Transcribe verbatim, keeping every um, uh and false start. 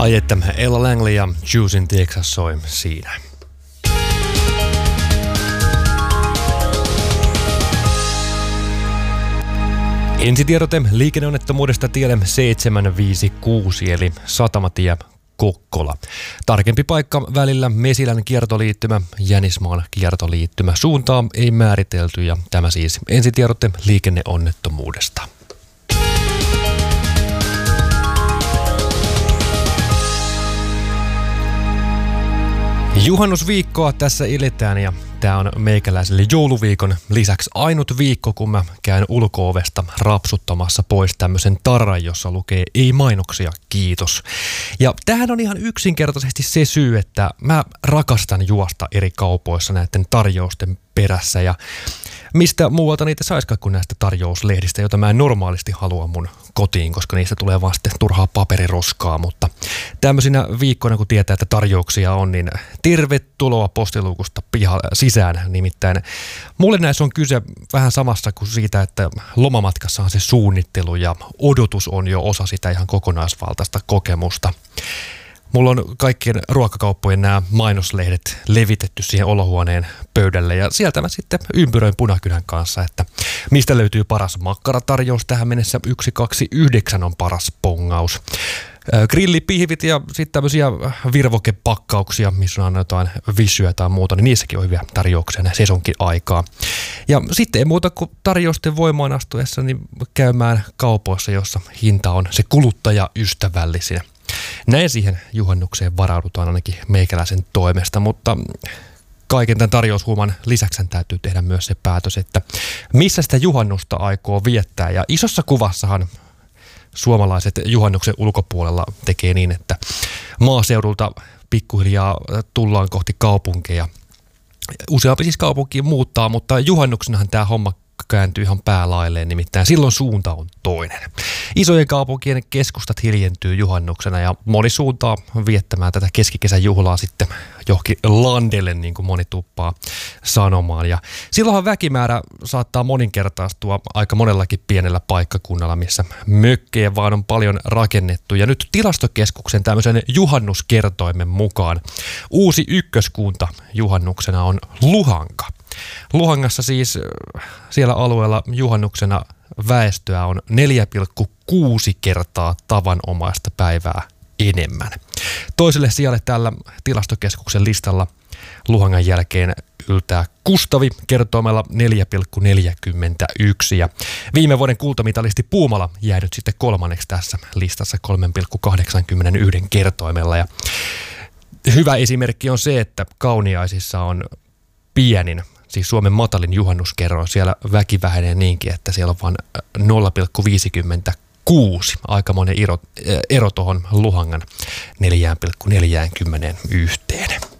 Ai että Ella Langley ja Juice in Texas soi siinä. Ensitiedote liikenneonnettomuudesta tielle seitsemän viisi kuusi eli Satamatie Kokkola. Tarkempi paikka välillä Mesilän kiertoliittymä, Jänismaan kiertoliittymä. Suuntaa ei määritelty ja tämä siis ensitiedote liikenneonnettomuudesta. Juhannusviikkoa tässä eletään ja tämä on meikäläiselle jouluviikon lisäksi ainut viikko, kun mä käyn ulko-ovesta rapsuttamassa pois tämmöisen tarran, jossa lukee ei mainoksia, kiitos. Ja tämähän on ihan yksinkertaisesti se syy, että mä rakastan juosta eri kaupoissa näiden tarjousten perässä ja mistä muualta niitä saisikaan kuin näistä tarjouslehdistä, joita mä en normaalisti halua mun kotiin, koska niistä tulee vaan sitten turhaa paperiroskaa, mutta tämmöisinä viikkoina, kun tietää, että tarjouksia on, niin tervetuloa postiluukusta piha sisään. Nimittäin mulle näissä on kyse vähän samassa kuin siitä, että lomamatkassa on se suunnittelu ja odotus on jo osa sitä ihan kokonaisvaltaista kokemusta. Mulla on kaikkien ruokakauppojen nämä mainoslehdet levitetty siihen olohuoneen pöydälle ja sieltä mä sitten ympyröin punakynän kanssa, että mistä löytyy paras makkaratarjous tähän mennessä. yksi kaksi yhdeksän on paras pongaus. Grillipihvit ja sitten tämmöisiä virvokepakkauksia, missä on jotain vissyä tai muuta, niin niissäkin on hyviä tarjouksia sesonkin aikaa. Ja sitten ei muuta kuin tarjousten voimaan astuessa niin käymään kaupoissa, jossa hinta on se kuluttajaystävällisin. Näin siihen juhannukseen varaudutaan ainakin meikäläisen toimesta, mutta kaiken tämän tarjoushuuman lisäksi täytyy tehdä myös se päätös, että missä sitä juhannusta aikoo viettää. Ja isossa kuvassahan suomalaiset juhannuksen ulkopuolella tekee niin, että maaseudulta pikkuhiljaa tullaan kohti kaupunkeja. Useampi siis kaupunkiin muuttaa, mutta juhannuksenahan tämä homma kääntyy ihan päälailleen, nimittäin silloin suunta on toinen. Isojen kaupunkien keskustat hiljentyy juhannuksena ja moni suuntaa viettämään tätä keskikesän juhlaa sitten johonkin landelle, niin kuin moni tuppaa sanomaan. Ja silloinhan väkimäärä saattaa moninkertaistua aika monellakin pienellä paikkakunnalla, missä mökkejä vaan on paljon rakennettu. Ja nyt Tilastokeskuksen tämmöisen juhannuskertoimen mukaan uusi ykköskunta juhannuksena on Luhanka. Luhangassa siis siellä alueella juhannuksena väestöä on neljä pilkku kuusi kertaa tavanomaista päivää enemmän. Toiselle sijalle tällä Tilastokeskuksen listalla Luhangan jälkeen yltää Kustavi kertoimella neljä pilkku neljäkymmentäyksi ja viime vuoden kultamitalisti Puumala jäi nyt sitten kolmanneksi tässä listassa kolme pilkku kahdeksankymmentäyksi kertoimella. Ja hyvä esimerkki on se, että Kauniaisissa on pienin, siis Suomen matalin juhannuskerroin, siellä väki vähenee niinkin, että siellä on vain nolla pilkku viisikymmentäkuusi. Aikamoinen ero, ero tuohon Luhangan neljä pilkku neljäkymmentäyksi.